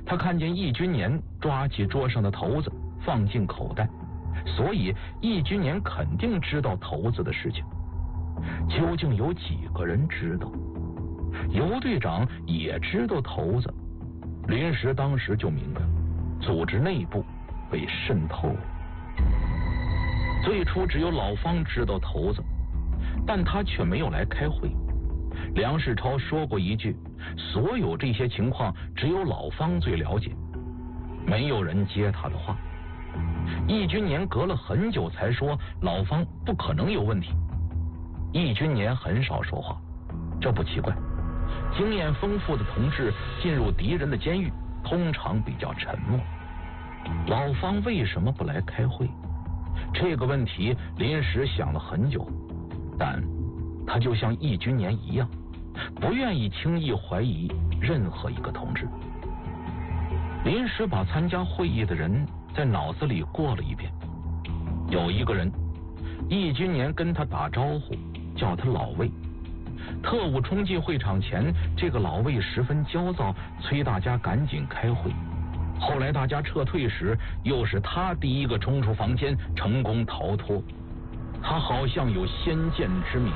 他看见易君年抓起桌上的骰子放进口袋，所以易君年肯定知道骰子的事情。究竟有几个人知道？尤队长也知道骰子。临时当时就明白，组织内部被渗透了。最初只有老方知道骰子，但他却没有来开会。梁世超说过一句，所有这些情况只有老方最了解，没有人接他的话。易君年隔了很久才说老方不可能有问题。易君年很少说话，这不奇怪，经验丰富的同志进入敌人的监狱通常比较沉默。老方为什么不来开会？这个问题临时想了很久，但他就像易君年一样，不愿意轻易怀疑任何一个同志。临时把参加会议的人在脑子里过了一遍。有一个人，易君年跟他打招呼，叫他老魏。特务冲进会场前，这个老魏十分焦躁，催大家赶紧开会。后来大家撤退时，又是他第一个冲出房间，成功逃脱。他好像有先见之明。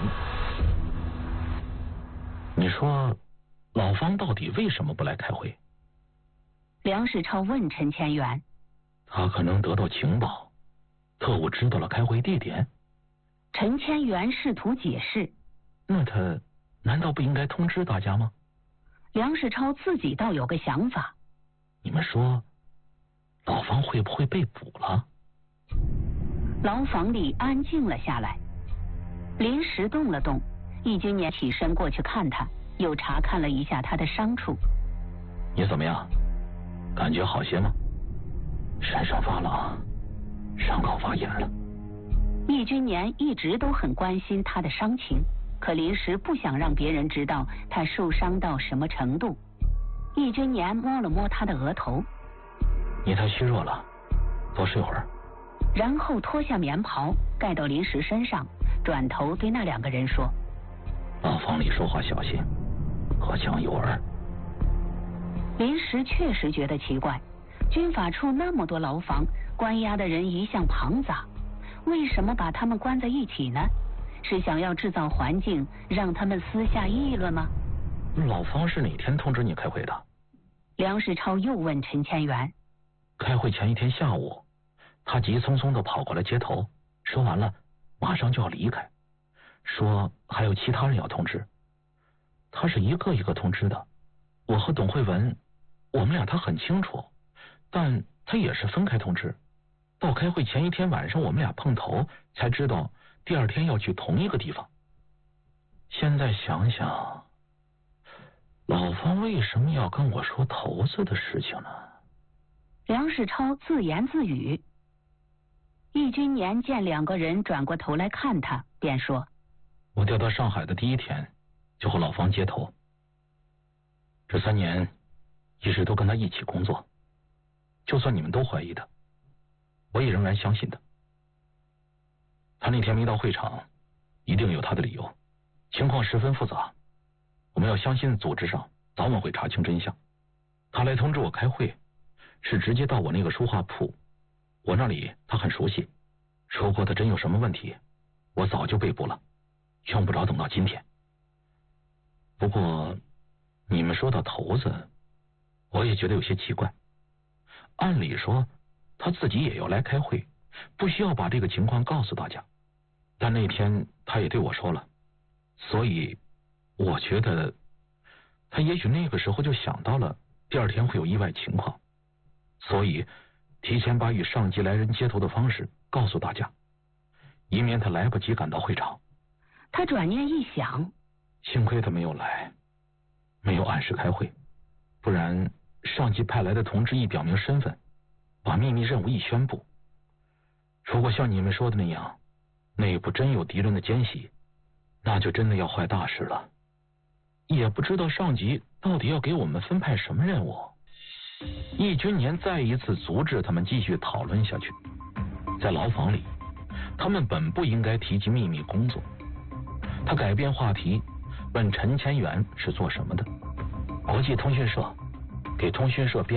你说老方到底为什么不来开会？ 梁世超问陈千元。 他可能得到情报，特务知道了开会地点。 陈千元试图解释。 那他难道不应该通知大家吗？ 梁世超自己倒有个想法。 你们说老方会不会被捕了？ 牢房里安静了下来。临时动了动，易君年起身过去看他，又查看了一下他的伤处。 你怎么样？感觉好些吗？身上发冷，伤口发炎了。 易君年一直都很关心他的伤情，可临时不想让别人知道他受伤到什么程度。易君年摸了摸他的额头。 你太虚弱了，多睡会儿。 然后脱下棉袍盖到临时身上，转头对那两个人说： 牢房里说话小心，荷枪有耳。 临时确实觉得奇怪，军法处那么多牢房，关押的人一向庞杂，为什么把他们关在一起呢？是想要制造环境让他们私下议论吗？ 老方是哪天通知你开会的？ 梁世超又问陈千元。 开会前一天下午，他急匆匆地跑过来接头，说完了马上就要离开，说还有其他人要通知。他是一个一个通知的，我和董慧文我们俩他很清楚，但他也是分开通知。到开会前一天晚上我们俩碰头，才知道第二天要去同一个地方。现在想想，老方为什么要跟我说头子的事情呢？ 梁世超自言自语。易君年见两个人转过头来看他，便说： 我调到上海的第一天就和老方接头，这3年一直都跟他一起工作，就算你们都怀疑他，我也仍然相信他。他那天没到会场，一定有他的理由，情况十分复杂，我们要相信组织上早晚会查清真相。他来通知我开会，是直接到我那个书画铺，我那里他很熟悉，如果他真有什么问题，我早就被捕了，用不着等到今天。不过你们说到头子，我也觉得有些奇怪。按理说他自己也要来开会，不需要把这个情况告诉大家，但那天他也对我说了，所以我觉得他也许那个时候就想到了第二天会有意外情况，所以提前把与上级来人接头的方式告诉大家，以免他来不及赶到会场。 他转念一想， 幸亏他没有来，没有按时开会，不然上级派来的同志一表明身份，把秘密任务一宣布，如果像你们说的那样，内部真有敌人的奸细，那就真的要坏大事了。也不知道上级到底要给我们分派什么任务。易君年再一次阻止他们继续讨论下去。在牢房里，他们本不应该提及秘密工作。他改变话题，问陈千元是做什么的。国际通讯社，给通讯社编